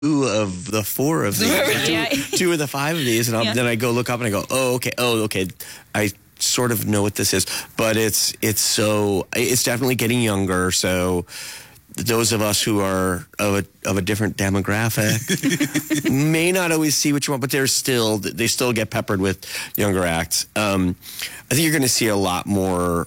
2 of the 4 of these, 2 of the 5 of these, and then I go look up and I go, oh, okay, I sort of know what this is, but it's definitely getting younger. So those of us who are of a different demographic may not always see what you want, but they still get peppered with younger acts. I think you're going to see a lot more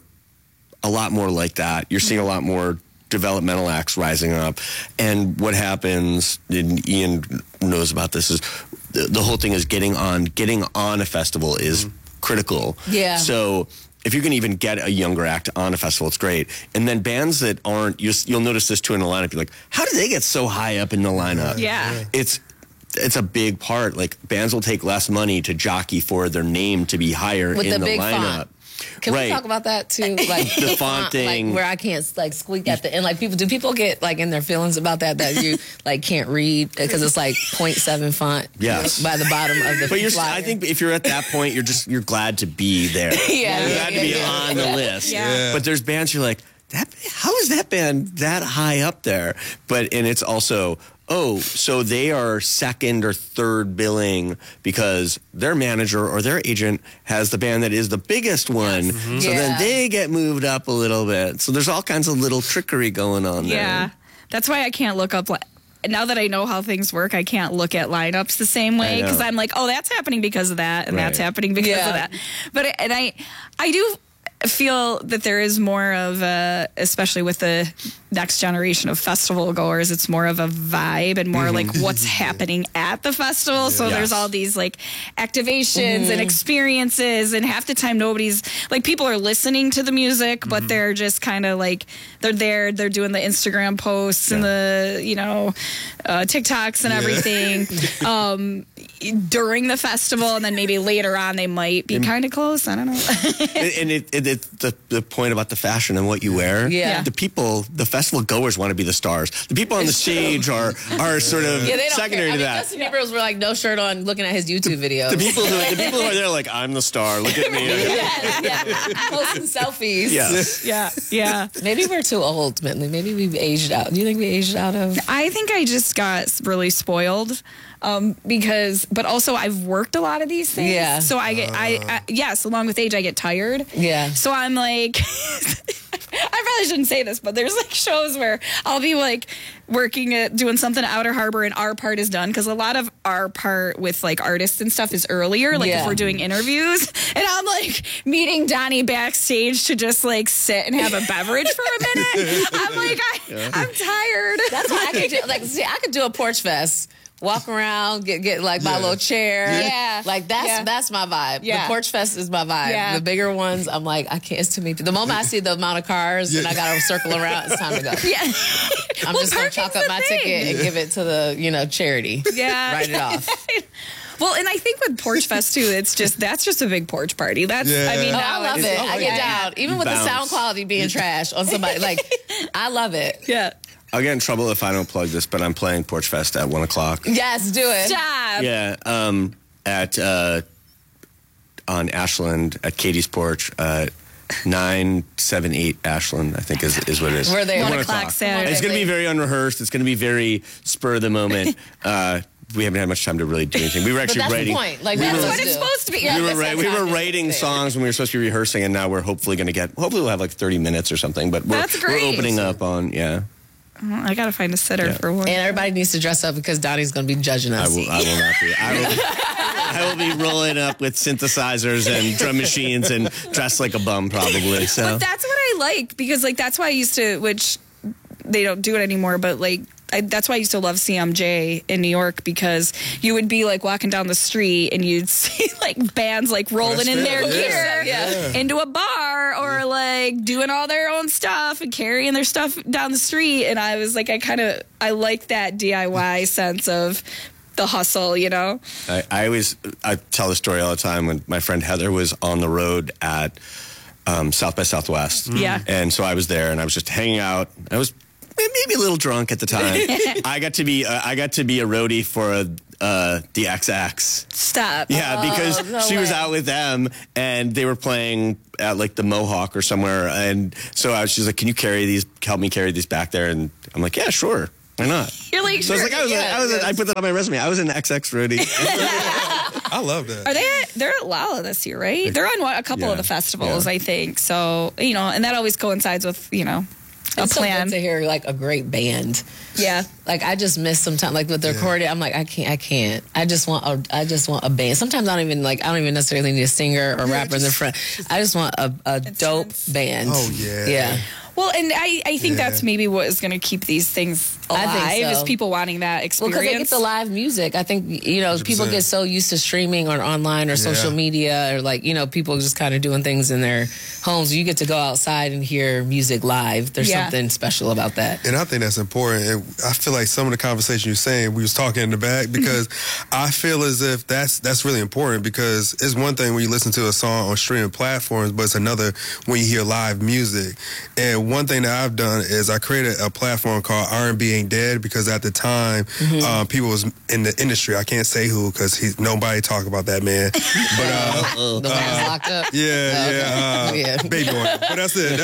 like that. You're seeing a lot more developmental acts rising up, and what happens, and Ian knows about this, is the whole thing is getting on a festival is critical. Yeah. So if you can even get a younger act on a festival, it's great. And then bands that aren't, you'll notice this too in the lineup. You're like, how do they get so high up in the lineup? Yeah. It's a big part. Like, bands will take less money to jockey for their name to be higher with in the big lineup. Font. Can we talk about that too? Like the font thing, like where I can't like squeak at the end. Like, do people get like in their feelings about that you like can't read because it's like 0.7 font? Yes. By the bottom of the. But I think if you're at that point, you're glad to be there. You're glad to be on the list. Yeah. But there's bands you're like, how is that band that high up there? And it's also, so they are second or third billing because their manager or their agent has the band that is the biggest one. Yes. Mm-hmm. So then they get moved up a little bit. So there's all kinds of little trickery going on there. Yeah. That's why I can't look up. Now that I know how things work, I can't look at lineups the same way because I'm like, that's happening because of that, and that's happening because of that. But I do feel that there is more of especially with the next generation of festival goers, it's more of a vibe and more like what's happening at the festival. So there's all these like activations and experiences, and half the time nobody's like, people are listening to the music, but they're just kind of like, they're doing the Instagram posts and the TikToks and everything during the festival, and then maybe later on they might be kind of close. I don't know. And it's the point about the fashion and what you wear. Yeah. The festival goers want to be the stars. The people on the stage are sort of secondary to that. Justin Bieber was like no shirt on, looking at his YouTube videos. The people who are there like, I'm the star. Look at me. Posting selfies. Yes. Yeah. Maybe we're too old, Bentley. Maybe we've aged out. Do you think we aged out of? I think I just got really spoiled. But also I've worked a lot of these things. Yeah. So yes, along with age, I get tired. Yeah. So I'm like, I probably shouldn't say this, but there's like shows where I'll be like doing something at Outer Harbor and our part is done. Cause a lot of our part with like artists and stuff is earlier. Like if we're doing interviews, and I'm like meeting Donnie backstage to just like sit and have a beverage for a minute. I'm like, I'm tired. That's why I could do, I could do a porch fest. Walk around, get like my little chair. Yeah. Like that's my vibe. Yeah. The Porch Fest is my vibe. Yeah. The bigger ones, I'm like, I can't, it's too many. The moment I see the amount of cars and I gotta circle around, it's time to go. Yeah. I'm just gonna chalk up my ticket and give it to the charity. Yeah. Write it off. Well, and I think with Porch Fest too, that's just a big porch party. I mean, I love it. I get down. Even with the sound quality being trash on somebody, like, I love it. Yeah. I'll get in trouble if I don't plug this, but I'm playing Porch Fest at 1:00. Yes, do it. Stop. Yeah, on Ashland at Katie's Porch, 978 Ashland, I think is what it is. We're there. 1:00 Saturday. It's going to be very unrehearsed. It's going to be very spur of the moment. We haven't had much time to really do anything. We were actually writing. That's the point. Like, that's what it's supposed to be. Yeah, we were writing songs when we were supposed to be rehearsing, and now we're hopefully going to hopefully we'll have like 30 minutes or something. But we're opening up on I gotta find a sitter for one. And everybody needs to dress up because Donnie's going to be judging us. I will not be. I will be rolling up with synthesizers and drum machines and dressed like a bum probably. So. But that's what I like, because like that's why I used to, which they don't do it anymore, but like that's why I used to love CMJ in New York, because you would be like walking down the street and you'd see like bands like rolling in their gear into a bar, or like doing all their own stuff and carrying their stuff down the street. And I was like, I like that DIY sense of the hustle, I tell the story all the time when my friend Heather was on the road at South by Southwest. Yeah. And so I was there and I was just hanging out. I was maybe a little drunk at the time. I got to be a roadie for the XX. Stop. Yeah, because she was out with them and they were playing at like the Mohawk or somewhere, and so she's like, "Can you help me carry these back there?" And I'm like, "Yeah, sure." Why not? You're like, so sure. it's like I put that on my resume. I was an XX roadie. I love that. They're at Lala this year, right? They're on a couple of the festivals, I think. So, and that always coincides with, a it's plan. So good to hear like a great band. Yeah. Like I just miss sometimes like with the recording. I'm like I can't. I just want a band. Sometimes I don't even necessarily need a singer or rapper in the front. I just want a dope band. Oh yeah. Yeah. Well, and I think that's maybe what is going to keep these things alive, I think so. Is people wanting that experience. Well, because they get the live music. I think, 100%. People get so used to streaming or online or social media or like, people just kind of doing things in their homes. You get to go outside and hear music live. There's something special about that. And I think that's important. And I feel like some of the conversation you're saying, we was talking in the back because I feel as if that's really important because it's one thing when you listen to a song on streaming platforms, but it's another when you hear live music. And one thing that I've done is I created a platform called R&B Ain't Dead because at the time, people was in the industry. I can't say who because nobody talk about that man. But the man's locked up. Baby boy. But that's it.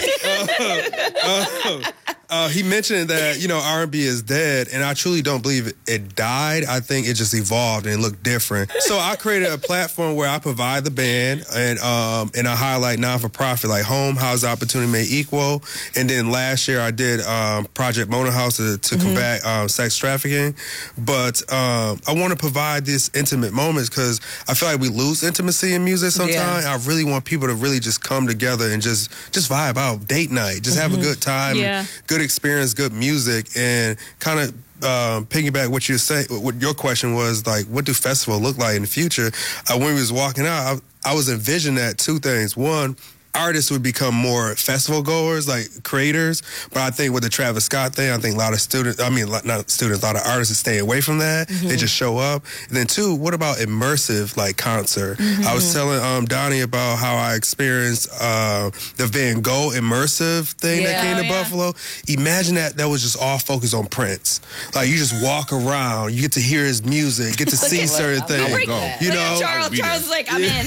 He mentioned that R&B is dead, and I truly don't believe it died. I think it just evolved and it looked different. So I created a platform where I provide the band and I highlight non-for-profit like home, house opportunity made equal. And then last year I did Project Mona House to combat sex trafficking. But I want to provide these intimate moments because I feel like we lose intimacy in music sometimes. I really want people to really just come together and just vibe out, date night, just have a good time, good experience, good music, and kind of piggyback what you say. What your question was like, what do festivals look like in the future? When we was walking out, I was envisioning that two things. One, artists would become more festival goers, like creators. But I think with the Travis Scott thing, I think a lot of students, a lot of artists stay away from that. They just show up. And then two, what about immersive, like concert? I was telling Donnie about how I experienced the Van Gogh immersive thing that came to Buffalo. Imagine that was just all focused on Prince. Like you just walk around, you get to hear his music, get to see certain things. Charles is like, I'm in.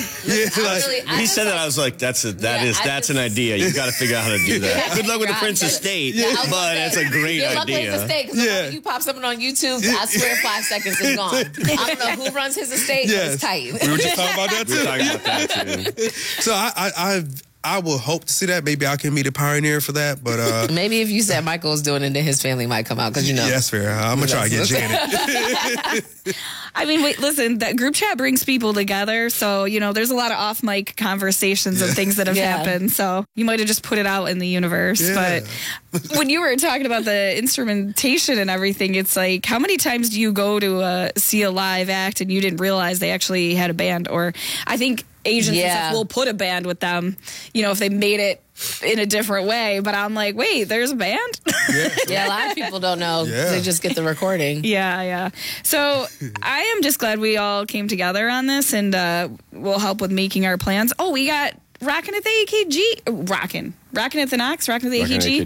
He said that, I was like, that's an idea. You got to figure out how to do that. Good luck with the Prince estate, but it's a great idea. Good luck with his estate, because you pop something on YouTube, I swear 5 seconds is gone. I don't know who runs his estate, but it's tight. We were just talking about that too. We were talking about that too. So I will hope to see that. Maybe I can be the pioneer for that. But maybe if you said Michael's doing it, then his family might come out because Yeah, that's fair. I'm gonna try to get Janet. I mean, wait, listen, that group chat brings people together. So, there's a lot of off mic conversations and things that have happened. So you might have just put it out in the universe. But when you were talking about the instrumentation and everything, it's like, how many times do you go to see a live act and you didn't realize they actually had a band? Or I think agents and stuff will put a band with them, if they made it in a different way. But I'm like, wait, there's a band? A lot of people don't know. They just get the recording. Yeah. So I am just glad we all came together on this, and we'll help with making our plans. Oh, we got Rockin' at the AKG. Rockin' at the Knox, Rockin' at the AKG.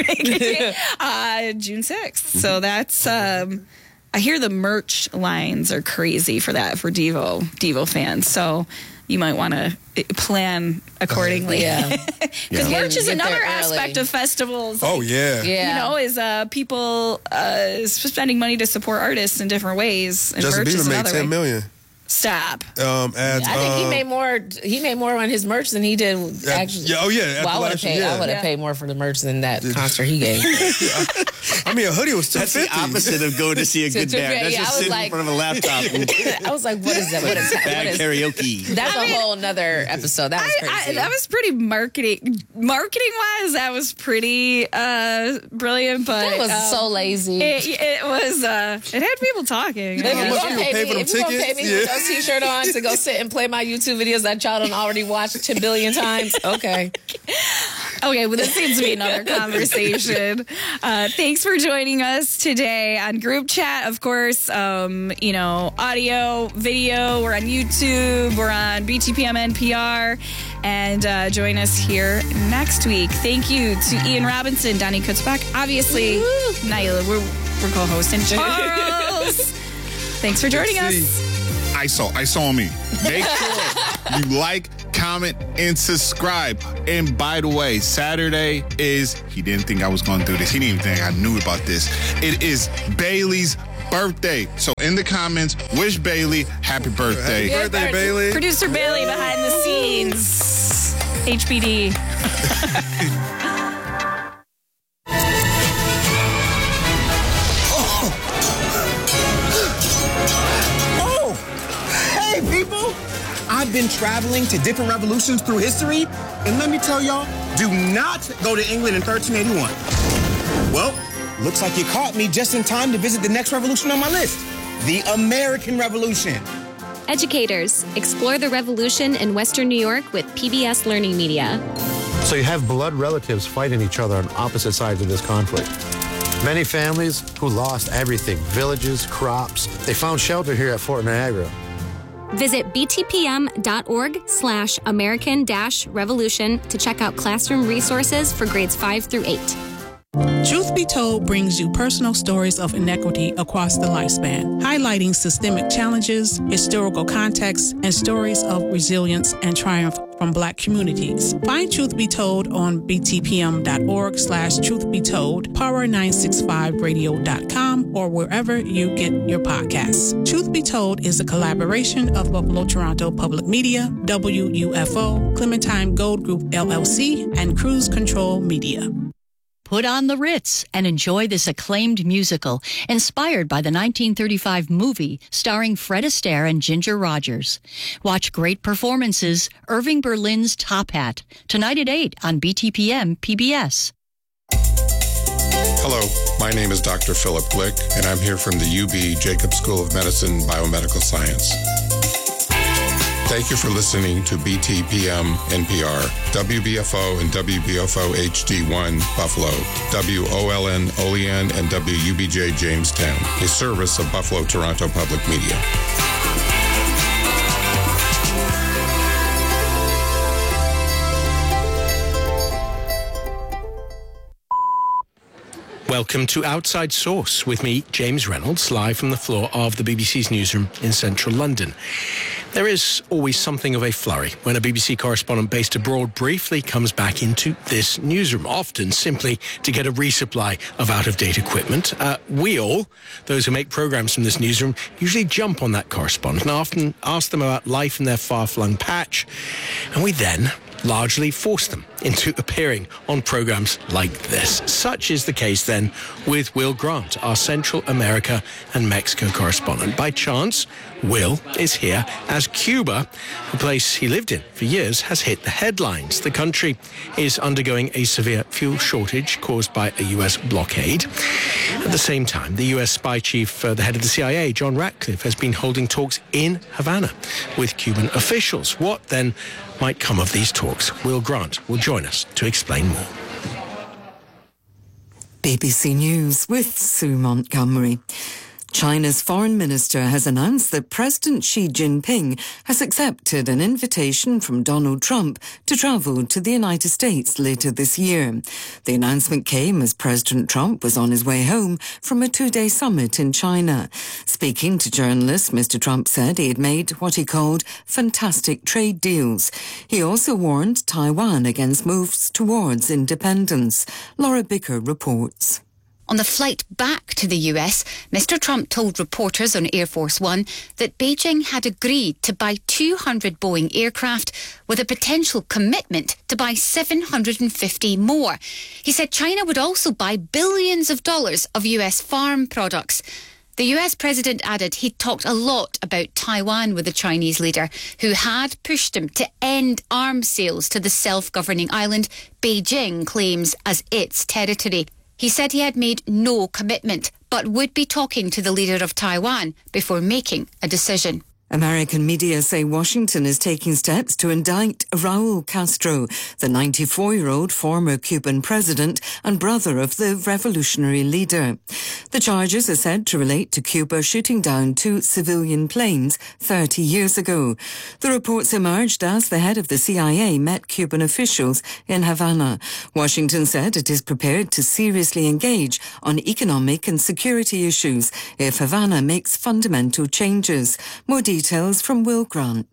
June 6th. So that's... I hear the merch lines are crazy for that, for Devo fans. So you might want to plan accordingly. Because merch is another aspect of festivals. Oh, yeah. Is people spending money to support artists in different ways. And Justin merch Bieber is made another $10 way. million. Stop. I think he made more. He made more on his merch than he did actually. I would have paid. I would have paid more for the merch than that concert he gave. I mean, a hoodie was $250. That's the opposite of going to see a good band. That's just sitting in front of a laptop. I was like, what is that? What is that? Bad karaoke. That's a whole nother episode. That was crazy. That was pretty marketing wise. That was pretty brilliant. But that was so lazy. It was. It had people talking. If you're gonna pay me with those t-shirt on to go sit and play my YouTube videos that y'all done already watched 10 billion times, okay. Okay, well, this seems to be another conversation. Thanks for joining us today on Group Chat. Of course, audio, video. We're on YouTube. We're on BTPM NPR. And join us here next week. Thank you to Ian Robinson, Donnie Kutzbach. Obviously, Nyla, we're co-hosting. Charles, thanks for joining us. I saw me. Make sure you like, comment, and subscribe. And by the way, Saturday is, he didn't think I was going to do this. He didn't even think I knew about this. It is Bailey's birthday. So in the comments, wish Bailey happy birthday. Happy birthday, Bailey. Producer Bailey behind the scenes. HBD. Hey, people! I've been traveling to different revolutions through history, and let me tell y'all, do not go to England in 1381. Well, looks like you caught me just in time to visit the next revolution on my list, the American Revolution. Educators, explore the revolution in Western New York with PBS Learning Media. So you have blood relatives fighting each other on opposite sides of this conflict. Many families who lost everything, villages, crops, they found shelter here at Fort Niagara. Visit btpm.org/American-Revolution to check out classroom resources for grades 5 through 8. Truth Be Told brings you personal stories of inequity across the lifespan, highlighting systemic challenges, historical context, and stories of resilience and triumph from Black communities. Find Truth Be Told on btpm.org/truthbetold, power965radio.com, or wherever you get your podcasts. Truth Be Told is a collaboration of Buffalo Toronto Public Media, WUFO, Clementine Gold Group LLC, and Cruise Control Media. Put on the Ritz and enjoy this acclaimed musical inspired by the 1935 movie starring Fred Astaire and Ginger Rogers. Watch great performances, Irving Berlin's Top Hat, tonight at 8 on BTPM PBS. Hello, my name is Dr. Philip Glick, and I'm here from the UB Jacob School of Medicine Biomedical Science. Thank you for listening to BTPM NPR, WBFO and WBFO HD1 Buffalo, WOLN Olean and WUBJ Jamestown, a service of Buffalo Toronto Public Media. Welcome to Outside Source with me, James Reynolds, live from the floor of the BBC's newsroom in central London. There is always something of a flurry when a BBC correspondent based abroad briefly comes back into this newsroom, often simply to get a resupply of out-of-date equipment. We all, those who make programmes from this newsroom, usually jump on that correspondent and often ask them about life in their far-flung patch, and we then largely force them into appearing on programmes like this. Such is the case then with Will Grant, our Central America and Mexico correspondent. By chance, Will is here as Cuba, a place he lived in for years, has hit the headlines. The country is undergoing a severe fuel shortage caused by a US blockade. At the same time, the US spy chief, the head of the CIA, John Ratcliffe, has been holding talks in Havana with Cuban officials. What then might come of these talks? Will Grant will join us to explain more. BBC News with Sue Montgomery. China's foreign minister has announced that President Xi Jinping has accepted an invitation from Donald Trump to travel to the United States later this year. The announcement came as President Trump was on his way home from a two-day summit in China. Speaking to journalists, Mr. Trump said he had made what he called fantastic trade deals. He also warned Taiwan against moves towards independence. Laura Bicker reports. On the flight back to the US, Mr. Trump told reporters on Air Force One that Beijing had agreed to buy 200 Boeing aircraft with a potential commitment to buy 750 more. He said China would also buy billions of dollars of US farm products. The US president added he'd talked a lot about Taiwan with the Chinese leader, who had pushed him to end arms sales to the self-governing island Beijing claims as its territory. He said he had made no commitment, but would be talking to the leader of Taiwan before making a decision. American media say Washington is taking steps to indict Raul Castro, the 94-year-old former Cuban president and brother of the revolutionary leader. The charges are said to relate to Cuba shooting down 2 civilian planes 30 years ago. The reports emerged as the head of the CIA met Cuban officials in Havana. Washington said it is prepared to seriously engage on economic and security issues if Havana makes fundamental changes. More details from Will Grant.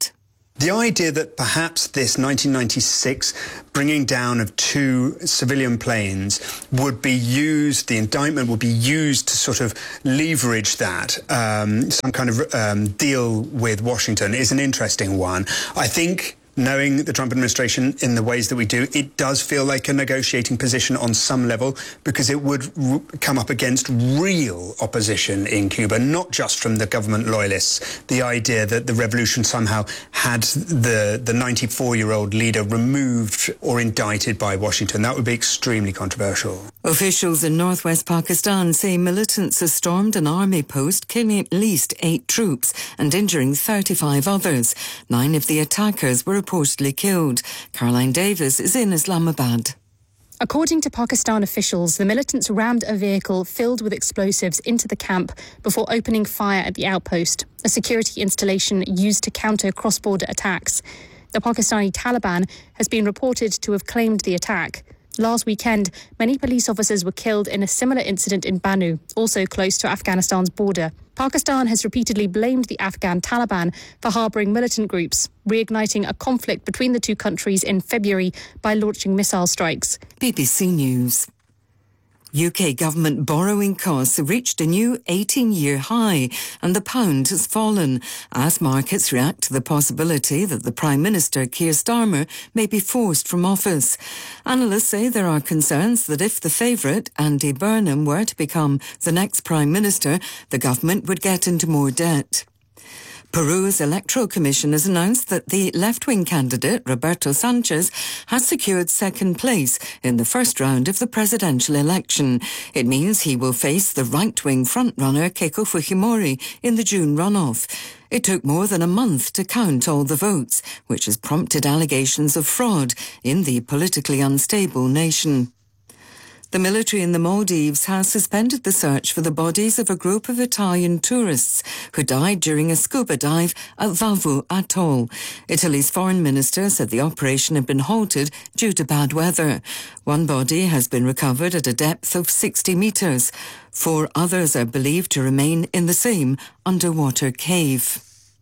The idea that perhaps this 1996 bringing down of 2 civilian planes would be used, the indictment would be used to sort of leverage that, some kind of deal with Washington, is an interesting one. I think, knowing the Trump administration in the ways that we do, it does feel like a negotiating position on some level, because it would come up against real opposition in Cuba, not just from the government loyalists. The idea that the revolution somehow had the 94-year-old leader removed or indicted by Washington, that would be extremely controversial. Officials in northwest Pakistan say militants have stormed an army post, killing at least 8 troops and injuring 35 others. 9 of the attackers were reportedly killed. Caroline Davis is in Islamabad. According to Pakistan officials, the militants rammed a vehicle filled with explosives into the camp before opening fire at the outpost, a security installation used to counter cross-border attacks. The Pakistani Taliban has been reported to have claimed the attack. Last weekend, many police officers were killed in a similar incident in Banu, also close to Afghanistan's border. Pakistan has repeatedly blamed the Afghan Taliban for harbouring militant groups, reigniting a conflict between the two countries in February by launching missile strikes. BBC News. UK government borrowing costs have reached a new 18-year high, and the pound has fallen as markets react to the possibility that the Prime Minister, Keir Starmer, may be forced from office. Analysts say there are concerns that if the favourite, Andy Burnham, were to become the next Prime Minister, the government would get into more debt. Peru's Electoral Commission has announced that the left-wing candidate, Roberto Sanchez, has secured second place in the first round of the presidential election. It means he will face the right-wing frontrunner, Keiko Fujimori, in the June runoff. It took more than a month to count all the votes, which has prompted allegations of fraud in the politically unstable nation. The military in the Maldives has suspended the search for the bodies of a group of Italian tourists who died during a scuba dive at Vavu Atoll. Italy's foreign minister said the operation had been halted due to bad weather. One body has been recovered at a depth of 60 metres. 4 others are believed to remain in the same underwater cave.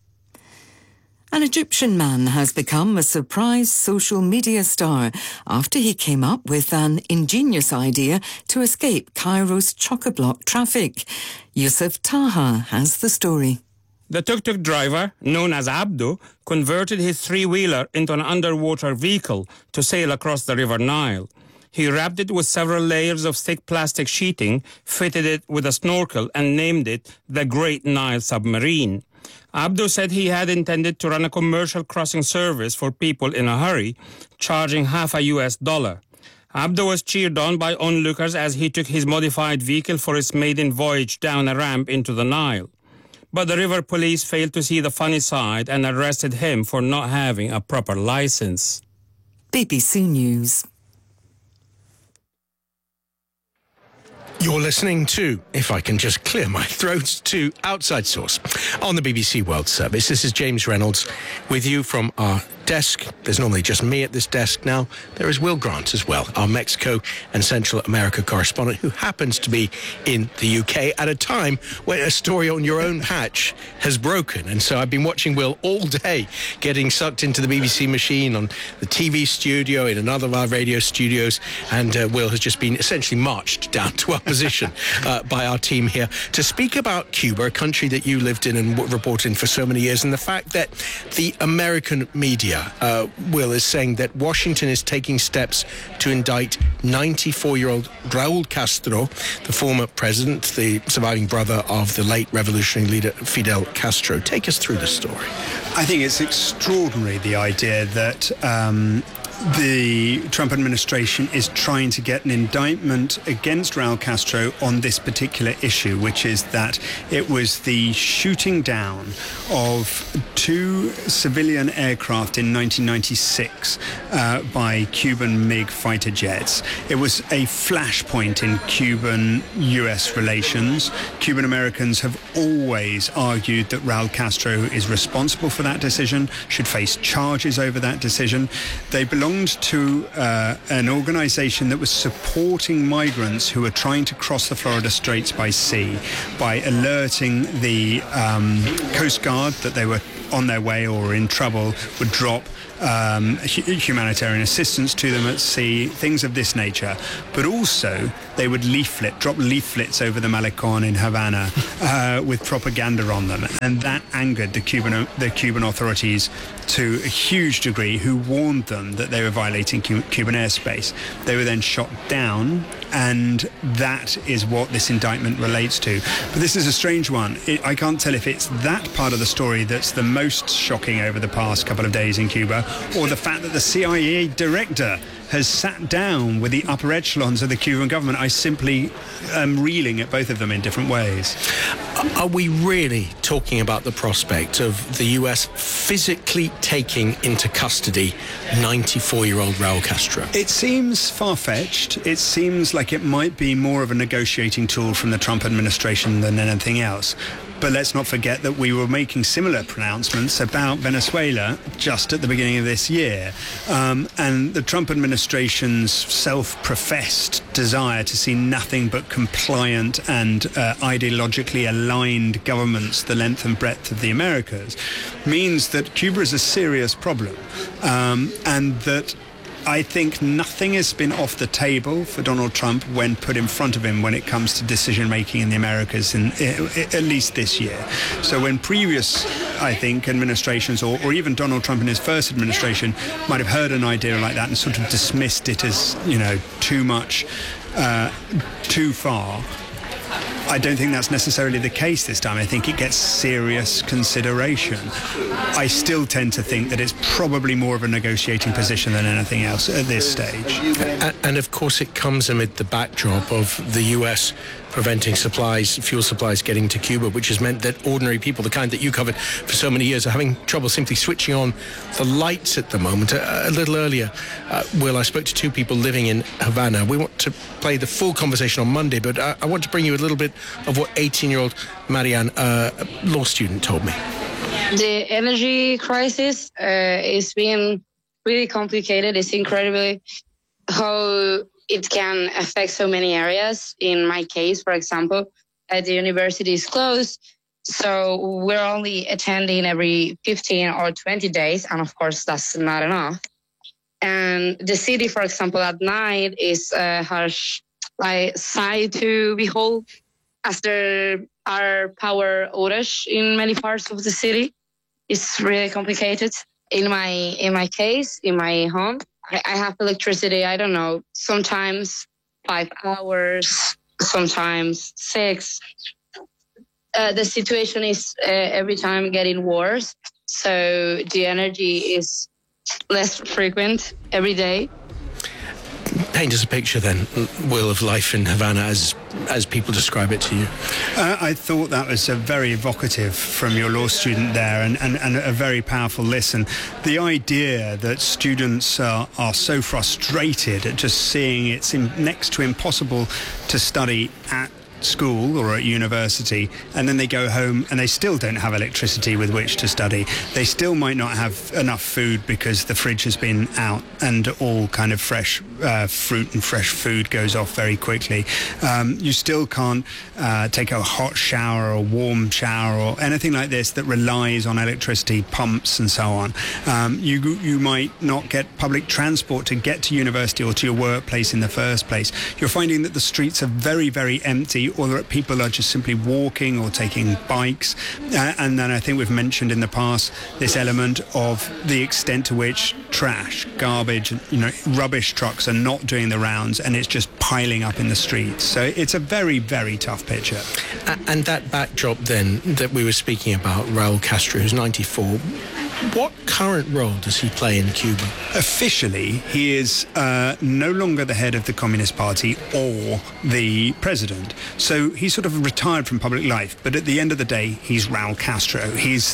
An Egyptian man has become a surprise social media star after he came up with an ingenious idea to escape Cairo's chock-a-block traffic. Yusuf Taha has the story. The tuk-tuk driver, known as Abdo, converted his 3-wheeler into an underwater vehicle to sail across the River Nile. He wrapped it with several layers of thick plastic sheeting, fitted it with a snorkel and named it the Great Nile Submarine. Abdo said he had intended to run a commercial crossing service for people in a hurry, charging $50. Abdo was cheered on by onlookers as he took his modified vehicle for its maiden voyage down a ramp into the Nile. But the river police failed to see the funny side and arrested him for not having a proper license. BBC News. You're listening to, if I can just clear my throat, to Outside Source on the BBC World Service. This is James Reynolds with you from our desk. There's normally just me at this desk now. There is Will Grant as well, our Mexico and Central America correspondent, who happens to be in the UK at a time when a story on your own patch has broken. And so I've been watching Will all day, getting sucked into the BBC machine on the TV studio, in another of our radio studios, and Will has just been essentially marched down to our position by our team here to speak about Cuba, a country that you lived in and reported in for so many years, and the fact that the American media, Will, is saying that Washington is taking steps to indict 94-year-old Raul Castro, the former president, the surviving brother of the late revolutionary leader Fidel Castro. Take us through the story. I think it's extraordinary, the idea that the Trump administration is trying to get an indictment against Raul Castro on this particular issue, which is that it was the shooting down of 2 civilian aircraft in 1996 by Cuban MiG fighter jets. It was a flashpoint in Cuban-US relations. Cuban Americans have always argued that Raul Castro is responsible for that decision, should face charges over that decision. They belonged to an organization that was supporting migrants who were trying to cross the Florida Straits by sea by alerting the Coast Guard that they were on their way or in trouble would drop humanitarian assistance to them at sea, things of this nature. But also, they would drop leaflets over the Malecón in Havana with propaganda on them. And that angered the Cuban authorities to a huge degree, who warned them that they were violating Cuban airspace. They were then shot down, and that is what this indictment relates to. But this is a strange one. I can't tell if it's that part of the story that's the most shocking over the past couple of days in Cuba, or the fact that the CIA director has sat down with the upper echelons of the Cuban government. I simply am reeling at both of them in different ways. Are we really talking about the prospect of the US physically taking into custody 94-year-old Raul Castro? It seems far-fetched. It seems like it might be more of a negotiating tool from the Trump administration than anything else. But let's not forget that we were making similar pronouncements about Venezuela just at the beginning of this year. And the Trump administration's self-professed desire to see nothing but compliant and ideologically aligned governments the length and breadth of the Americas means that Cuba is a serious problem. And that I think nothing has been off the table for Donald Trump when put in front of him when it comes to decision-making in the Americas, at least this year. So when previous, I think, administrations, or even Donald Trump in his first administration, might have heard an idea like that and sort of dismissed it as, too much, too far, I don't think that's necessarily the case this time. I think it gets serious consideration. I still tend to think that it's probably more of a negotiating position than anything else at this stage. And of course it comes amid the backdrop of the US preventing fuel supplies getting to Cuba, which has meant that ordinary people, the kind that you covered for so many years, are having trouble simply switching on the lights at the moment. A little earlier, Will, I spoke to two people living in Havana. We want to play the full conversation on Monday, but I want to bring you a little bit of what 18-year-old Marianne, a law student, told me. The energy crisis is being really complicated. It's incredibly how it can affect so many areas. In my case, for example, the university is closed, so we're only attending every 15 or 20 days, and of course that's not enough. And the city, for example, at night is a harsh sight to behold, as there are power outage in many parts of the city. It's really complicated. In my case, in my home, I have electricity, I don't know, sometimes 5 hours, sometimes 6. The situation is every time getting worse. So the energy is less frequent every day. Paint us a picture then, Will, of life in Havana as people describe it to you. I thought that was very evocative from your law student there, and a very powerful listen. The idea that students are so frustrated at just seeing it's next to impossible to study at school or at university, and then they go home and they still don't have electricity with which to study. They still might not have enough food because the fridge has been out and all kind of fresh fruit and fresh food goes off very quickly. You still can't take a hot shower or warm shower or anything like this that relies on electricity, pumps and so on. You might not get public transport to get to university or to your workplace in the first place. You're finding that the streets are very, very empty, or that people are just simply walking or taking bikes. And then I think we've mentioned in the past this element of the extent to which trash, garbage, rubbish trucks are not doing the rounds, and it's just piling up in the streets. So it's a very, very tough picture. And that backdrop then that we were speaking about, Raul Castro, who's 94, what current role does he play in Cuba? Officially, he is no longer the head of the Communist Party or the president. So he's sort of retired from public life. But at the end of the day, he's Raul Castro. He's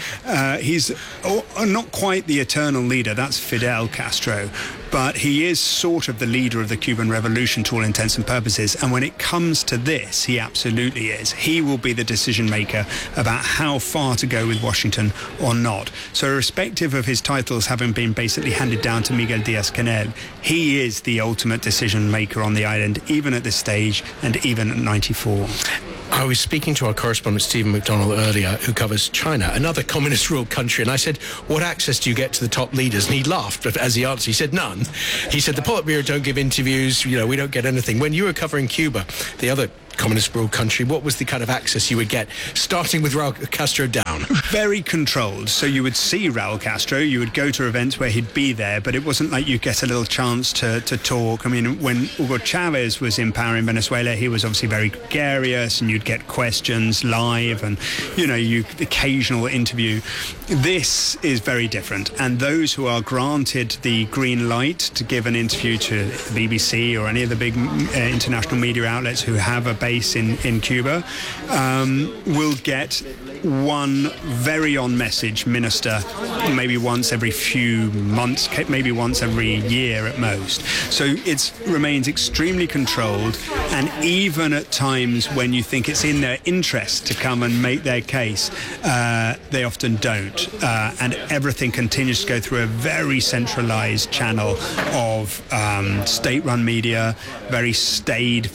not quite the eternal leader. That's Fidel Castro. But he is sort of the leader of the Cuban Revolution to all intents and purposes. And when it comes to this, he absolutely is. He will be the decision maker about how far to go with Washington or not. So irrespective of his titles having been basically handed down to Miguel Díaz-Canel, he is the ultimate decision maker on the island, even at this stage and even at 94. I was speaking to our correspondent, Stephen McDonald, earlier, who covers China, another communist-ruled country, and I said, what access do you get to the top leaders? And he laughed, but as he answered, he said, none. He said, the Politburo don't give interviews, we don't get anything. When you were covering Cuba, the other communist-ruled country, what was the kind of access you would get, starting with Raul Castro down? Very controlled. So you would see Raul Castro, you would go to events where he'd be there, but it wasn't like you get a little chance to talk. I mean, when Hugo Chavez was in power in Venezuela, he was obviously very gregarious, and you'd get questions live, and, you occasional interview. This is very different, and those who are granted the green light to give an interview to the BBC or any of the big international media outlets who have a base in Cuba will get one very on-message minister, maybe once every few months, maybe once every year at most. So it remains extremely controlled, and even at times when you think it's in their interest to come and make their case, they often don't. And everything continues to go through a very centralized channel of state-run media, very staid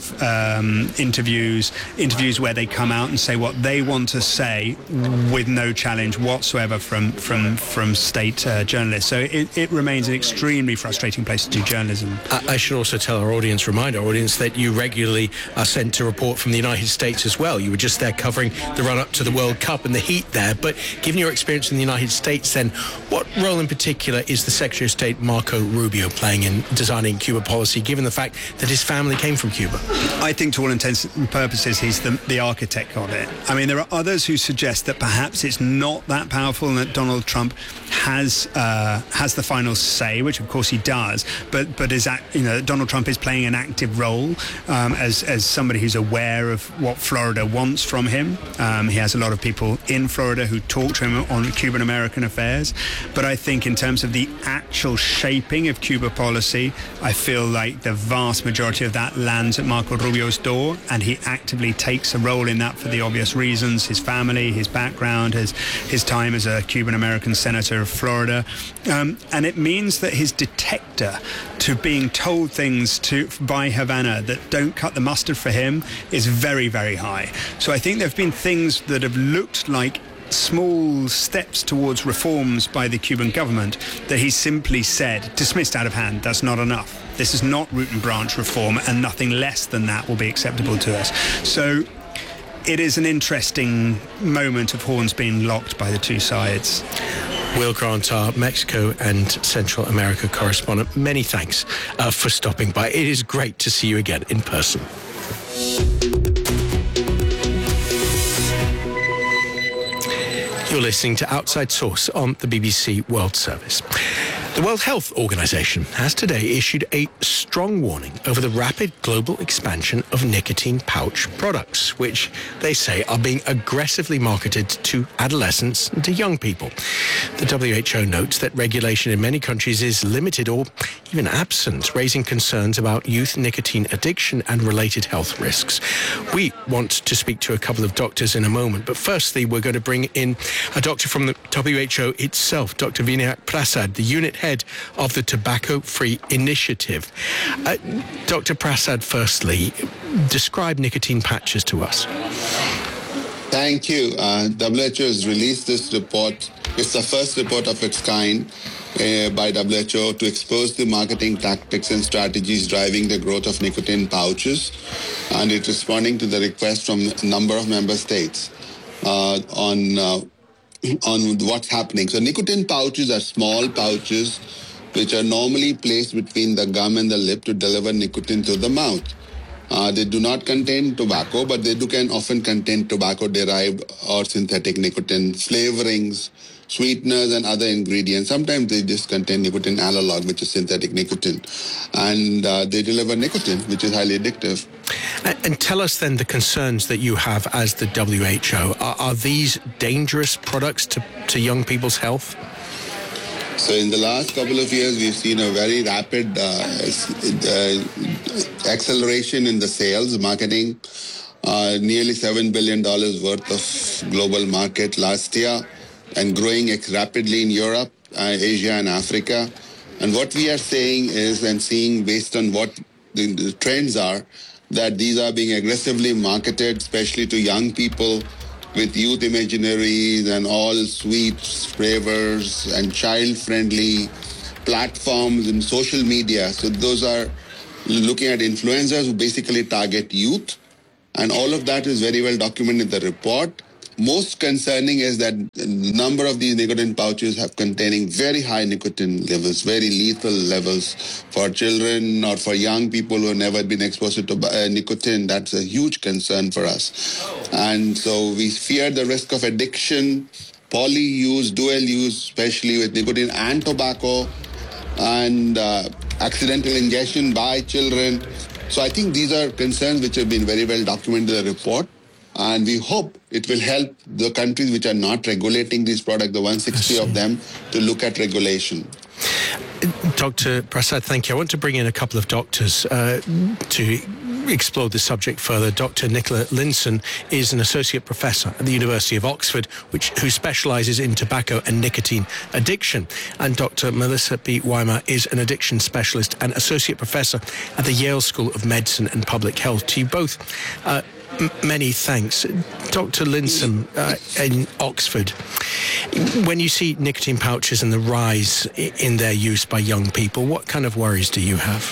interviews where they come out and say what they want to say with no challenge whatsoever from state journalists. So it remains an extremely frustrating place to do journalism. I should also remind our audience that you regularly are sent to report from the United States as well. You were just there covering the run-up to the World Cup and the heat there. But given your experience in the United States, then, what role in particular is the Secretary of State Marco Rubio playing in designing Cuba policy, given the fact that his family came from Cuba? I think to all intents and purposes, he's the architect of it. I mean, there are others who suggest that perhaps it's not that powerful and that Donald Trump has the final say, which of course he does, but is Donald Trump is playing an active role as somebody who's aware of what Florida wants from him. He has a lot of people in Florida who talk to him on Cuban-American affairs, but I think in terms of the actual shaping of Cuba policy, I feel like the vast majority of that lands at Marco Rubio's door, and he actively takes a role in that for the obvious reasons: his family, his background, his time as a Cuban-American senator of Florida, and it means that his detector to being told things by Havana that don't cut the mustard for him is very, very high. So I think there have been things that have looked like small steps towards reforms by the Cuban government that he simply said, dismissed out of hand, that's not enough. This is not root and branch reform, and nothing less than that will be acceptable to us. So it is an interesting moment of horns being locked by the two sides. Will Grant, our Mexico and Central America correspondent, many thanks for stopping by. It is great to see you again in person. You're listening to Outside Source on the BBC World Service. The World Health Organization has today issued a strong warning over the rapid global expansion of nicotine pouch products, which they say are being aggressively marketed to adolescents and to young people. The WHO notes that regulation in many countries is limited or even absent, raising concerns about youth nicotine addiction and related health risks. We want to speak to a couple of doctors in a moment, but firstly, we're going to bring in a doctor from the WHO itself, Dr. Vinayak Prasad, the unit head of the Tobacco Free Initiative. Dr. Prasad, firstly, describe nicotine patches to us. Thank you. WHO has released this report. It's the first report of its kind by WHO to expose the marketing tactics and strategies driving the growth of nicotine pouches, and it's responding to the request from a number of member states on what's happening. So nicotine pouches are small pouches which are normally placed between the gum and the lip to deliver nicotine to the mouth. They do not contain tobacco, but they can often contain tobacco-derived or synthetic nicotine flavorings, sweeteners, and other ingredients. Sometimes they just contain nicotine analog, which is synthetic nicotine. And they deliver nicotine, which is highly addictive. And tell us then the concerns that you have as the WHO. Are these dangerous products to young people's health? So in the last couple of years, we've seen a very rapid acceleration in the sales, marketing, nearly $7 billion worth of global market last year, and growing rapidly in Europe, Asia, and Africa. And what we are saying is, and seeing based on what the trends are, that these are being aggressively marketed, especially to young people, with youth imaginaries and all sweet flavors and child-friendly platforms and social media. So those are looking at influencers who basically target youth. And all of that is very well documented in the report. Most concerning is that a number of these nicotine pouches have containing very high nicotine levels, very lethal levels for children or for young people who have never been exposed to nicotine. That's a huge concern for us. And so we fear the risk of addiction, poly-use, dual use, especially with nicotine and tobacco, and accidental ingestion by children. So I think these are concerns which have been very well documented in the report. And we hope it will help the countries which are not regulating these products, the 160 of them, to look at regulation. Dr. Prasad, thank you. I want to bring in a couple of doctors to explore the subject further. Dr. Nicola Linson is an associate professor at the University of Oxford, who specialises in tobacco and nicotine addiction. And Dr. Melissa B. Weimer is an addiction specialist and associate professor at the Yale School of Medicine and Public Health. To you both, many thanks. Dr. Linson in Oxford, when you see nicotine pouches and the rise in their use by young people, what kind of worries do you have?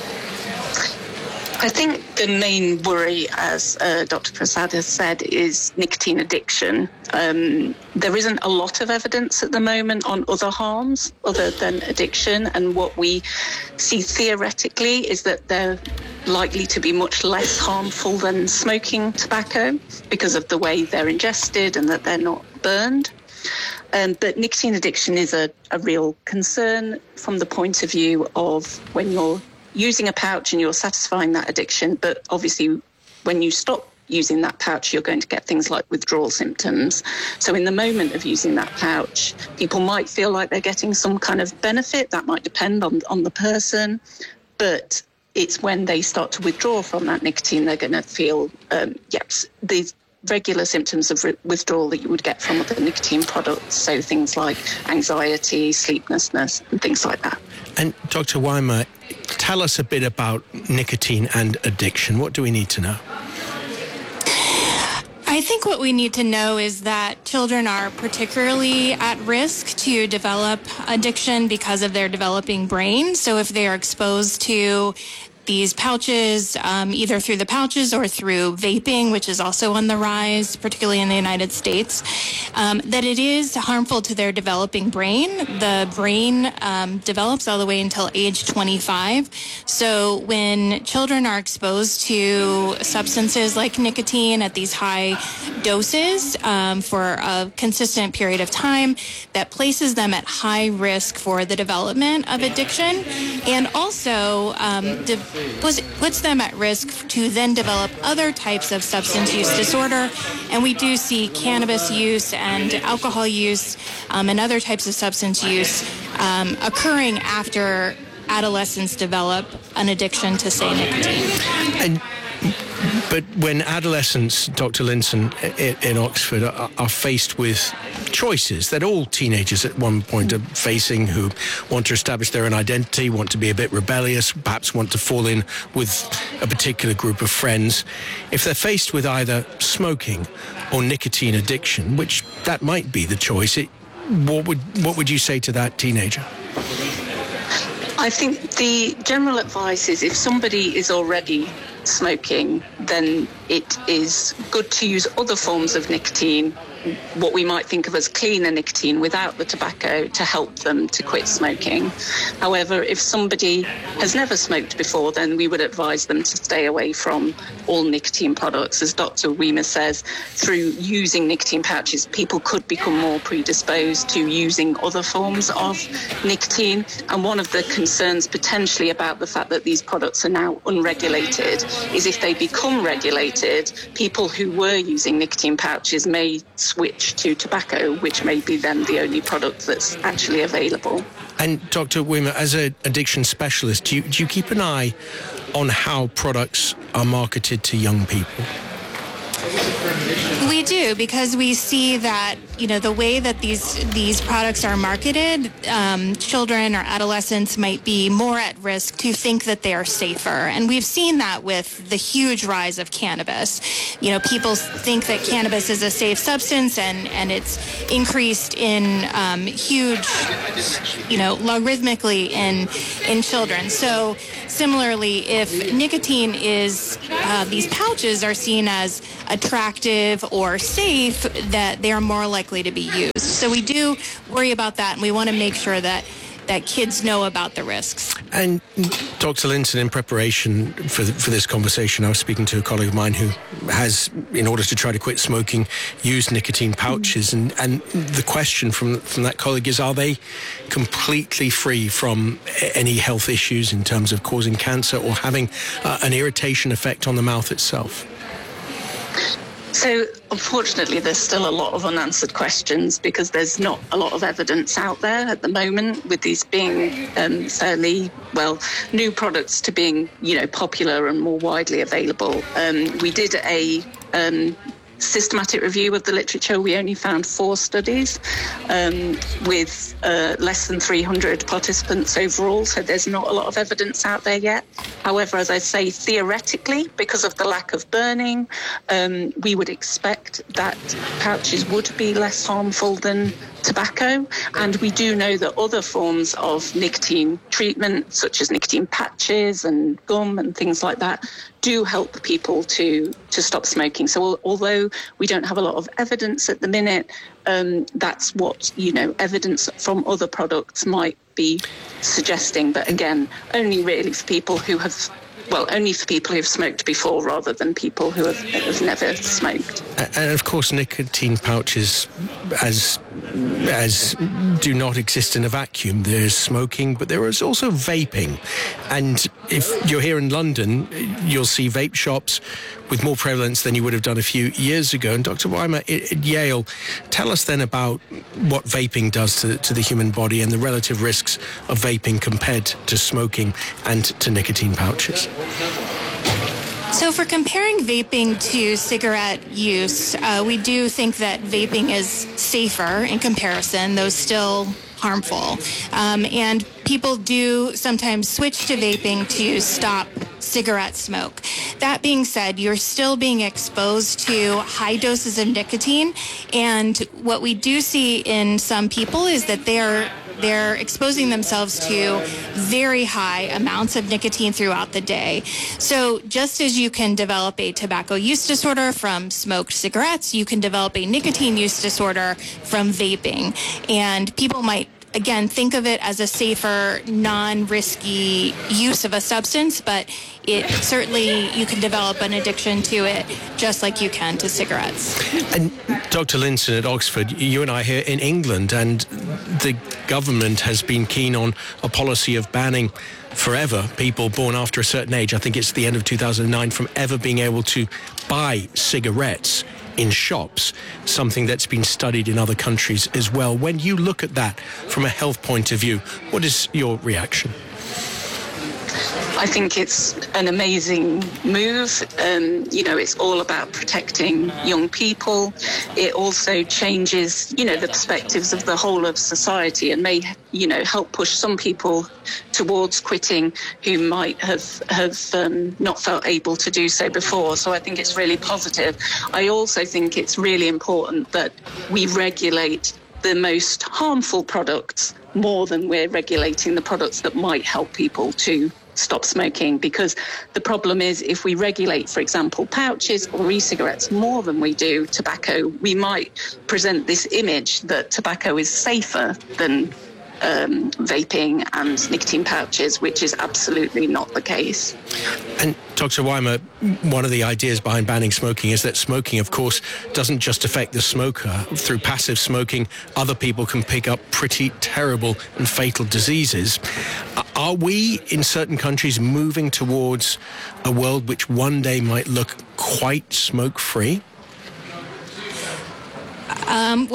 I think the main worry, as Dr. Prasad has said, is nicotine addiction. There isn't a lot of evidence at the moment on other harms other than addiction, and what we see theoretically is that they're likely to be much less harmful than smoking tobacco because of the way they're ingested and that they're not burned. But nicotine addiction is a real concern from the point of view of when you're using a pouch and you're satisfying that addiction, but obviously when you stop using that pouch, you're going to get things like withdrawal symptoms. So in the moment of using that pouch, people might feel like they're getting some kind of benefit. That might depend on the person, but it's when they start to withdraw from that nicotine, they're going to feel, these regular symptoms of withdrawal that you would get from other nicotine products. So things like anxiety, sleeplessness, and things like that. And Dr. Weimer, tell us a bit about nicotine and addiction. What do we need to know? I think what we need to know is that children are particularly at risk to develop addiction because of their developing brain. So if they are exposed to these pouches, either through the pouches or through vaping, which is also on the rise, particularly in the United States, that it is harmful to their developing brain. The brain develops all the way until age 25. So when children are exposed to substances like nicotine at these high doses for a consistent period of time, that places them at high risk for the development of addiction, and also puts them at risk to then develop other types of substance use disorder. And we do see cannabis use and alcohol use and other types of substance use occurring after adolescents develop an addiction to, say, nicotine. But when adolescents, Dr. Linson in Oxford, are faced with choices that all teenagers at one point are facing, who want to establish their own identity, want to be a bit rebellious, perhaps want to fall in with a particular group of friends, if they're faced with either smoking or nicotine addiction, which that might be the choice, what would you say to that teenager? I think the general advice is if somebody is already smoking, then it is good to use other forms of nicotine, what we might think of as cleaner nicotine without the tobacco, to help them to quit smoking. However, if somebody has never smoked before, then we would advise them to stay away from all nicotine products. As Dr. Weimer says, through using nicotine pouches, people could become more predisposed to using other forms of nicotine. And one of the concerns potentially about the fact that these products are now unregulated is if they become regulated, people who were using nicotine pouches may switch to tobacco, which may be then the only product that's actually available. And Dr. Weimer, as an addiction specialist, do you keep an eye on how products are marketed to young people? We do, because we see that, the way that these products are marketed, children or adolescents might be more at risk to think that they are safer. And we've seen that with the huge rise of cannabis. People think that cannabis is a safe substance, and it's increased in huge, logarithmically in children. So similarly, if nicotine is, these pouches are seen as attractive or safe, that they are more likely to be used. So we do worry about that, and we want to make sure that kids know about the risks. And Dr. Linton, in preparation for this conversation, I was speaking to a colleague of mine who has, in order to try to quit smoking, used nicotine pouches. And the question from that colleague is, are they completely free from any health issues in terms of causing cancer or having an irritation effect on the mouth itself? So, unfortunately, there's still a lot of unanswered questions because there's not a lot of evidence out there at the moment, with these being fairly, new products to being, popular and more widely available. We did a systematic review of the literature. We only found 4 studies with less than 300 participants overall, so there's not a lot of evidence out there yet. However, as I say, theoretically, because of the lack of burning, we would expect that pouches would be less harmful than tobacco, and we do know that other forms of nicotine treatment, such as nicotine patches and gum and things like that, do help people to stop smoking. So although we don't have a lot of evidence at the minute, that's what, evidence from other products might be suggesting. But again, only really for people who have smoked before, rather than people who have never smoked. And of course, nicotine pouches as do not exist in a vacuum. There's smoking, but there is also vaping. And if you're here in London, you'll see vape shops with more prevalence than you would have done a few years ago. And Dr. Weimer at Yale, tell us then about what vaping does to the human body and the relative risks of vaping compared to smoking and to nicotine pouches. So for comparing vaping to cigarette use, we do think that vaping is safer in comparison, though still harmful. And people do sometimes switch to vaping to stop cigarette smoke. That being said, you're still being exposed to high doses of nicotine. And what we do see in some people is that they're exposing themselves to very high amounts of nicotine throughout the day. So just as you can develop a tobacco use disorder from smoked cigarettes, you can develop a nicotine use disorder from vaping. And people might, again, think of it as a safer, non-risky use of a substance, but it certainly, you can develop an addiction to it just like you can to cigarettes. And Dr. Linton at Oxford, you and I here in England, and the government has been keen on a policy of banning forever people born after a certain age, I think it's the end of 2009, from ever being able to buy cigarettes in shops, something that's been studied in other countries as well. When you look at that from a health point of view, what is your reaction? I think it's an amazing move. It's all about protecting young people. It also changes, the perspectives of the whole of society, and may, help push some people towards quitting who might have not felt able to do so before. So I think it's really positive. I also think it's really important that we regulate the most harmful products more than we're regulating the products that might help people to stop smoking, because the problem is, if we regulate, for example, pouches or e-cigarettes more than we do tobacco, we might present this image that tobacco is safer than vaping and nicotine pouches, which is absolutely not the case. And Dr. Weimer, one of the ideas behind banning smoking is that smoking, of course, doesn't just affect the smoker. Through passive smoking, other people can pick up pretty terrible and fatal diseases. Are we, in certain countries, moving towards a world which one day might look quite smoke-free? Well,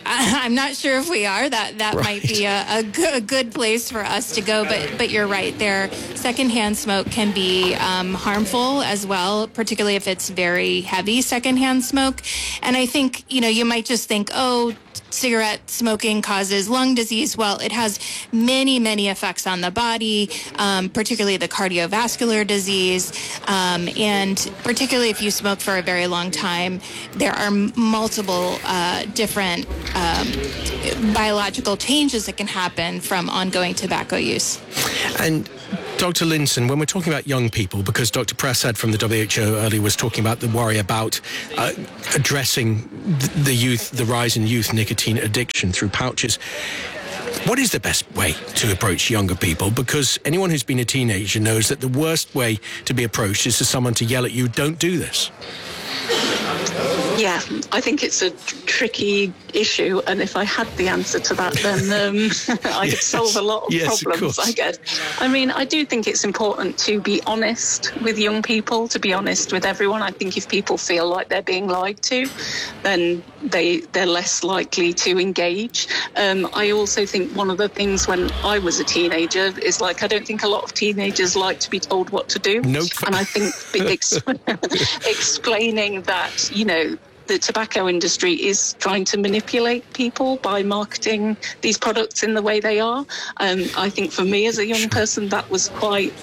I'm not sure if we are. That right. Might be a good place for us to go. But you're right. Secondhand smoke can be harmful as well, particularly if it's very heavy secondhand smoke. And I think, you might just think, cigarette smoking causes lung disease. Well, it has many, many effects on the body, particularly the cardiovascular disease. And particularly if you smoke for a very long time, there are multiple different biological changes that can happen from ongoing tobacco use. And Dr. Linson, when we're talking about young people, because Dr. Prasad from the WHO earlier was talking about the worry about addressing the rise in youth nicotine addiction through pouches, what is the best way to approach younger people? Because anyone who's been a teenager knows that the worst way to be approached is for someone to yell at you, "Don't do this." Yeah, I think it's a tricky issue, and if I had the answer to that, then I could solve a lot of problems, I guess. I mean, I do think it's important to be honest with young people, to be honest with everyone. I think if people feel like they're being lied to, then they're less likely to engage. I also think one of the things when I was a teenager is I don't think a lot of teenagers like to be told what to do. Nope. And I think explaining that, the tobacco industry is trying to manipulate people by marketing these products in the way they are. I think for me as a young person, that was quite,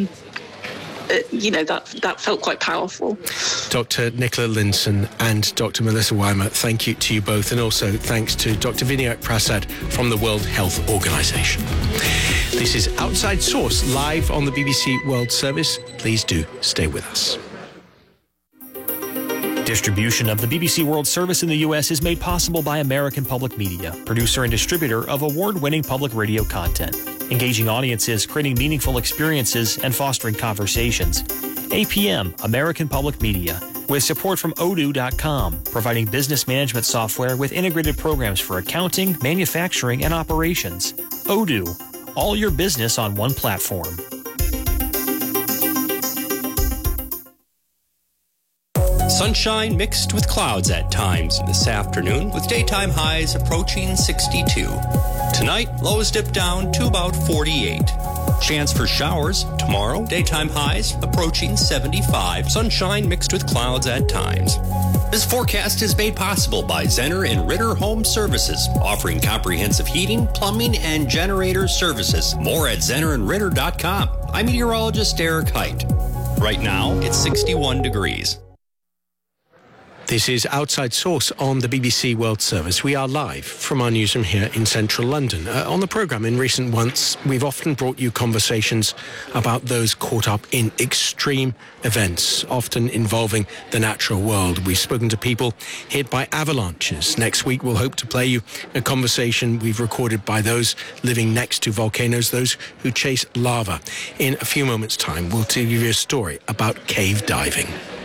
that felt quite powerful. Dr. Nicola Linson and Dr. Melissa Weimer, thank you to you both. And also thanks to Dr. Vinayak Prasad from the World Health Organization. This is Outside Source, live on the BBC World Service. Please do stay with us. Distribution of the BBC World Service in the U.S. is made possible by American Public Media, producer and distributor of award-winning public radio content, engaging audiences, creating meaningful experiences, and fostering conversations. APM, American Public Media, with support from Odoo.com, providing business management software with integrated programs for accounting, manufacturing, and operations. Odoo, all your business on one platform. Sunshine mixed with clouds at times this afternoon, with daytime highs approaching 62. Tonight, lows dip down to about 48. Chance for showers tomorrow, daytime highs approaching 75. Sunshine mixed with clouds at times. This forecast is made possible by Zenner and Ritter Home Services, offering comprehensive heating, plumbing, and generator services. More at zennerandritter.com. I'm meteorologist Eric Height. Right now, it's 61 degrees. This is Outside Source on the BBC World Service. We are live from our newsroom here in central London. On the programme in recent months, we've often brought you conversations about those caught up in extreme events, often involving the natural world. We've spoken to people hit by avalanches. Next week, we'll hope to play you a conversation we've recorded by those living next to volcanoes, those who chase lava. In a few moments' time, we'll tell you a story about cave diving.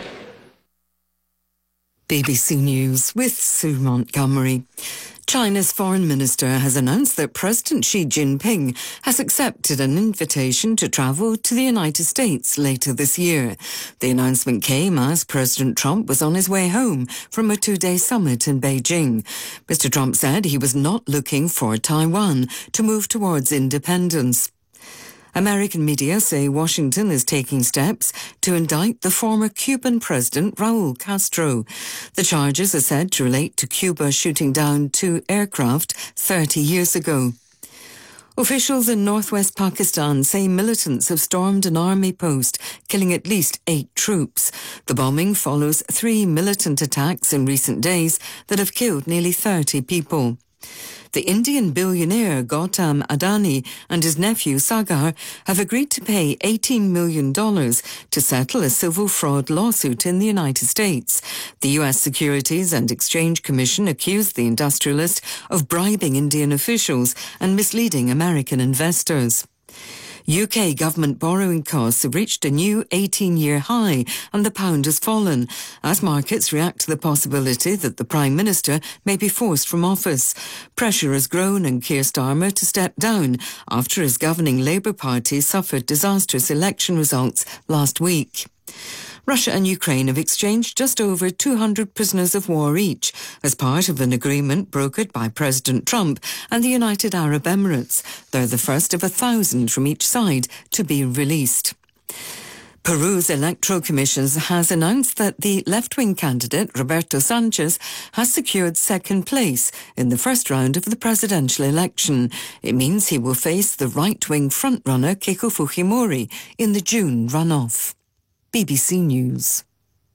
BBC News with Sue Montgomery. China's foreign minister has announced that President Xi Jinping has accepted an invitation to travel to the United States later this year. The announcement came as President Trump was on his way home from a two-day summit in Beijing. Mr. Trump said he was not looking for Taiwan to move towards independence. American media say Washington is taking steps to indict the former Cuban president Raul Castro. The charges are said to relate to Cuba shooting down 2 aircraft 30 years ago. Officials in northwest Pakistan say militants have stormed an army post, killing at least 8 troops. The bombing follows 3 militant attacks in recent days that have killed nearly 30 people. The Indian billionaire Gautam Adani and his nephew Sagar have agreed to pay $18 million to settle a civil fraud lawsuit in the United States. The U.S. Securities and Exchange Commission accused the industrialist of bribing Indian officials and misleading American investors. UK government borrowing costs have reached a new 18-year high and the pound has fallen as markets react to the possibility that the Prime Minister may be forced from office. Pressure has grown on Keir Starmer to step down after his governing Labour Party suffered disastrous election results last week. Russia and Ukraine have exchanged just over 200 prisoners of war each as part of an agreement brokered by President Trump and the United Arab Emirates. They're the first of 1,000 from each side to be released. Peru's Electoral Commission has announced that the left-wing candidate, Roberto Sanchez, has secured second place in the first round of the presidential election. It means he will face the right-wing frontrunner, Keiko Fujimori, in the June runoff. BBC News.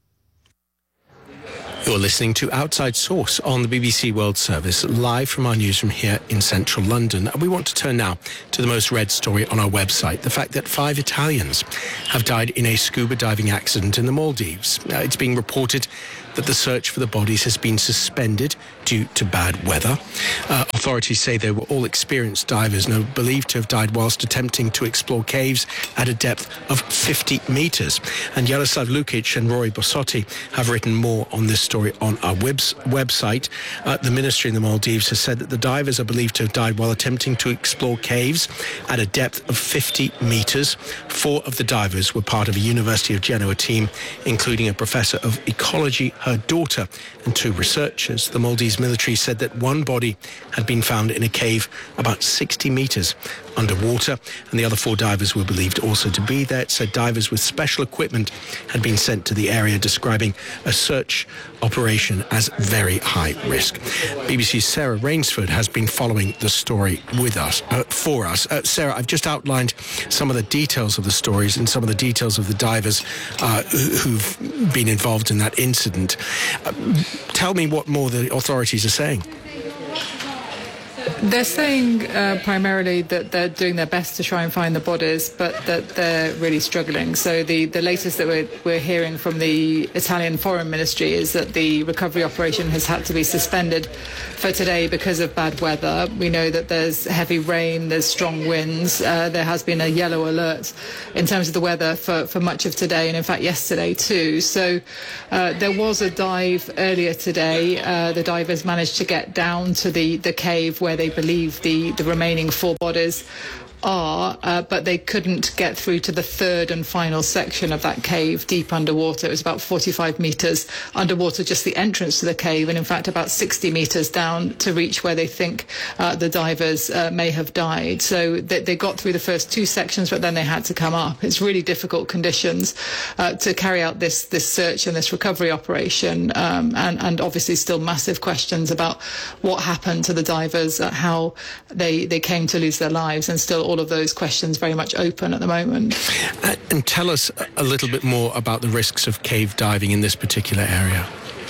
You're listening to Outside Source on the BBC World Service, live from our newsroom here in central London. And we want to turn now to the most read story on our website, the fact that 5 Italians have died in a scuba diving accident in the Maldives. It's being reported that the search for the bodies has been suspended due to bad weather. Authorities say they were all experienced divers and are believed to have died whilst attempting to explore caves at a depth of 50 metres. And Jaroslav Lukic and Rory Bossotti have written more on this story on our website. The ministry in the Maldives has said that the divers are believed to have died while attempting to explore caves at a depth of 50 metres. 4 of the divers were part of a University of Genoa team, including a professor of ecology, her daughter, and 2 researchers. The Maldives military said that 1 body had been found in a cave about 60 metres underwater, and the other 4 divers were believed also to be there. It said divers with special equipment had been sent to the area, describing a search operation as very high risk. BBC's Sarah Rainsford has been following the story with us, for us. Sarah, I've just outlined some of the details of the stories and some of the details of the divers who've been involved in that incident. Tell me what more the authorities are saying. They're saying primarily that they're doing their best to try and find the bodies, but that they're really struggling. So the latest that we're hearing from the Italian Foreign Ministry is that the recovery operation has had to be suspended for today because of bad weather. We know that there's heavy rain, there's strong winds. There has been a yellow alert in terms of the weather for much of today, and in fact yesterday too. So there was a dive earlier today. The divers managed to get down to the cave where they believe the remaining 4 bodies are, but they couldn't get through to the 3rd and final section of that cave deep underwater. It was about 45 metres underwater, just the entrance to the cave, and in fact about 60 metres down to reach where they think the divers may have died. So they got through the first 2 sections, but then they had to come up. It's really difficult conditions to carry out this search and this recovery operation, and obviously still massive questions about what happened to the divers, how they came to lose their lives, and still all of those questions very much open at the moment. And tell us a little bit more about the risks of cave diving in this particular area.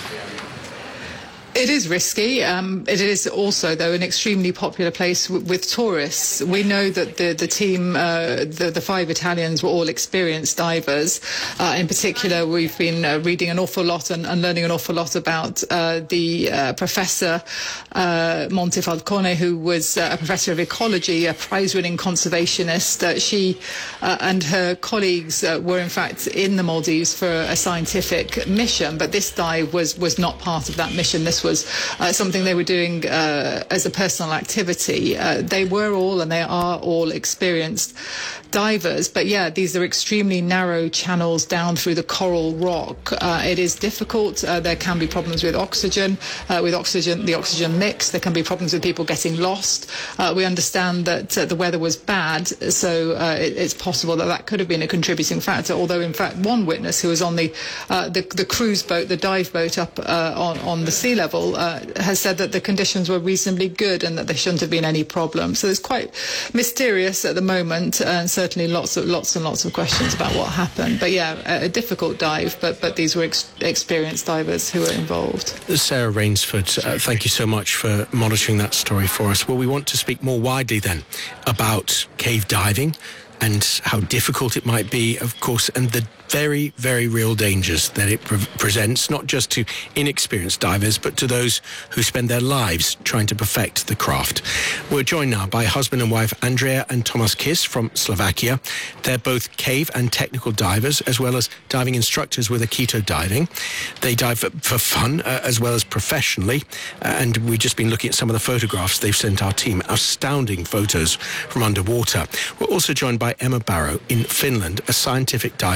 It is risky. It is also, though, an extremely popular place with tourists. We know that the team, the 5 Italians, were all experienced divers. In particular, we've been reading an awful lot and learning an awful lot about the Professor Montefalcone, who was a professor of ecology, a prize-winning conservationist. She and her colleagues were, in fact, in the Maldives for a scientific mission, but this dive was not part of that mission. This was something they were doing as a personal activity. They were all, and they are all, experienced divers, but yeah, these are extremely narrow channels down through the coral rock. It is difficult. There can be problems with oxygen, the oxygen mix. There can be problems with people getting lost. We understand that the weather was bad, so it's possible that could have been a contributing factor, although in fact one witness who was on the cruise boat, the dive boat up on the sea level, has said that the conditions were reasonably good and that there shouldn't have been any problem. So it's quite mysterious at the moment, and certainly lots and lots of questions about what happened. But yeah, a difficult dive, but these were experienced divers who were involved. Sarah Rainsford, thank you so much for monitoring that story for us. Well, we want to speak more widely then about cave diving and how difficult it might be, of course, and the very, very real dangers that it presents, not just to inexperienced divers, but to those who spend their lives trying to perfect the craft. We're joined now by husband and wife Andrea and Tomas Kiss from Slovakia. They're both cave and technical divers, as well as diving instructors with Akito Diving. They dive for fun, as well as professionally, and we've just been looking at some of the photographs they've sent our team. Astounding photos from underwater. We're also joined by Emma Barrow in Finland, a scientific diver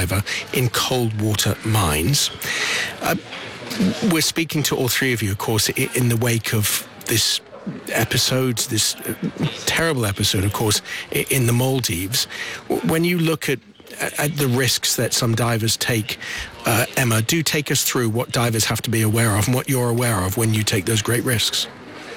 in cold water mines. We're speaking to all three of you, of course, in the wake of this episode, this terrible episode, of course, in the Maldives. When you look at the risks that some divers take, Emma, do take us through what divers have to be aware of and what you're aware of when you take those great risks.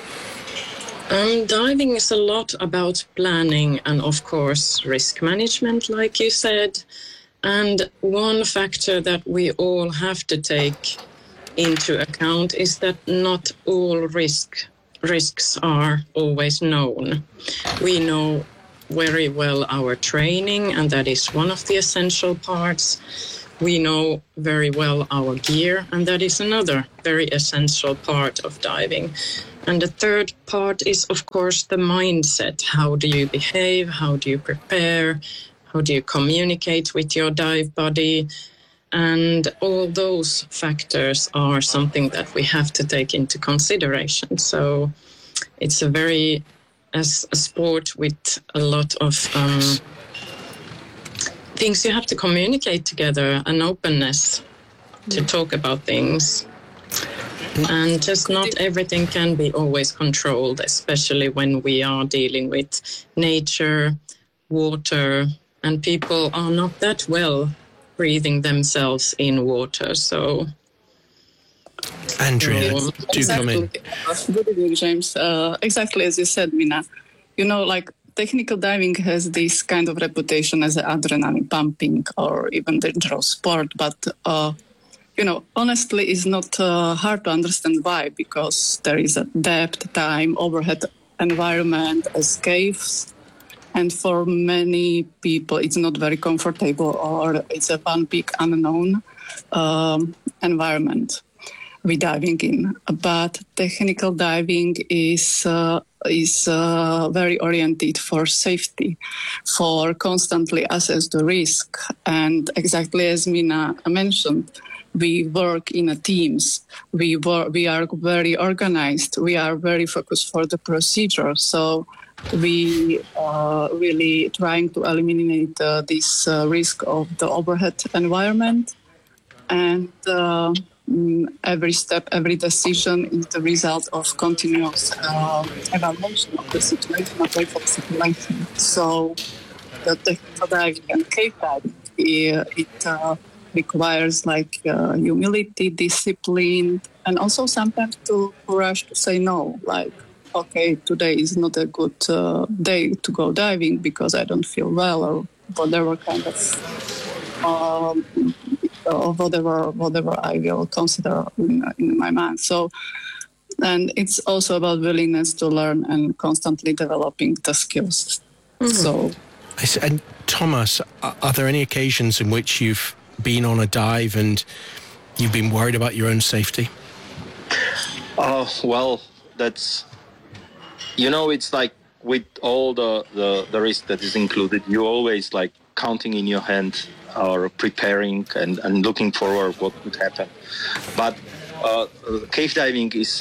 Diving is a lot about planning and, of course, risk management, like you said. And one factor that we all have to take into account is that not all risks are always known. We know very well our training, and that is one of the essential parts. We know very well our gear, and that is another very essential part of diving. And the third part is, of course, the mindset. How do you behave? How do you prepare? How do you communicate with your dive buddy? And all those factors are something that we have to take into consideration. So it's a sport with a lot of things you have to communicate together, an openness to talk about things. And just not everything can be always controlled, especially when we are dealing with nature, water, and people are not that well breathing themselves in water. So, Andrea, do come in. Good evening, James. Exactly as you said, Mina. You know, like technical diving has this kind of reputation as an adrenaline pumping or even dangerous sport, but honestly, it's not hard to understand why, because there is a depth, time, overhead environment as caves. And for many people, it's not very comfortable, or it's a one big unknown environment we're diving in. But technical diving is very oriented for safety, for constantly assess the risk. And exactly as Mina mentioned, we work in teams. We are very organized. We are very focused for the procedure. So we are really trying to eliminate this risk of the overhead environment. And every step, every decision is the result of continuous evaluation of the situation, of the situation. So the technical diving and cave diving, it requires humility, discipline, and also sometimes to courage to say no. Like, okay, today is not a good day to go diving because I don't feel well, or whatever kind of whatever I will consider in my mind. So, and it's also about willingness to learn and constantly developing the skills. Mm-hmm. So, and Thomas, are there any occasions in which you've been on a dive and you've been worried about your own safety? Well, that's, it's like with all the risk that is included, you always like counting in your hand or preparing and looking forward what could happen. But cave diving is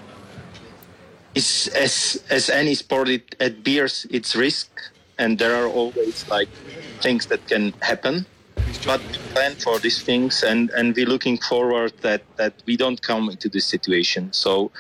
as any sport, it bears its risk, and there are always like things that can happen. But we plan for these things, and we're looking forward that we don't come into this situation. So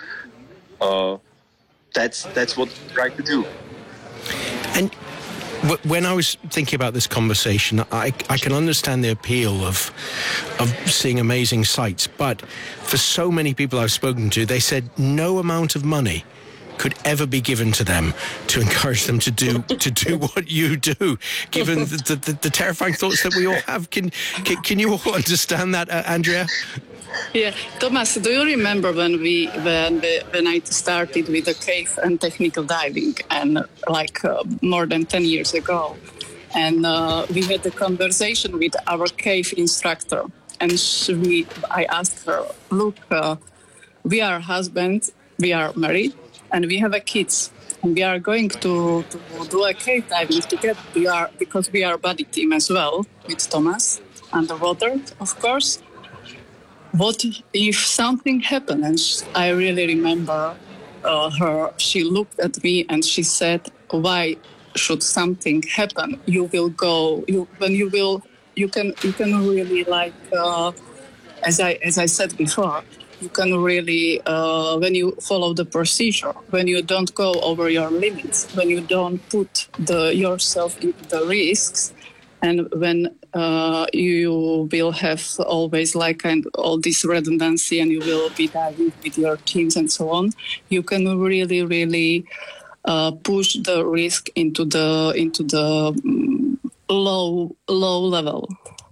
that's what we try to do. And when I was thinking about this conversation, I can understand the appeal of seeing amazing sights, but for so many people I've spoken to, they said no amount of money could ever be given to them to encourage them to do what you do, given the terrifying thoughts that we all have. Can you all understand that, Andrea? Yeah, Thomas, do you remember when I started with the cave and technical diving, and more than 10 years ago, and we had a conversation with our cave instructor, and I asked her, look, we are husbands, we are married, and we have kids, and we are going to do a cave diving together. Because we are a buddy team as well with Thomas underwater, of course. What if something happened? And I really remember her. She looked at me and she said, "Why should something happen? You will go. You you can really as I said before, you can really when you follow the procedure, when you don't go over your limits, when you don't put yourself into the risks, and when you will have always all this redundancy, and you will be diving with your teams and so on, you can really, really push the risk into the low level.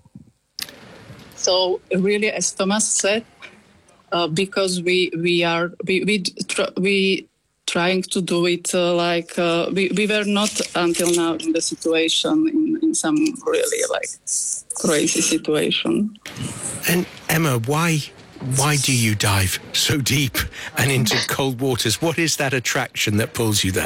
So really, as Thomas said, because we trying to do it we were not until now in the situation in some really crazy situation. And Emma, why do you dive so deep and into cold waters? What is that attraction that pulls you there?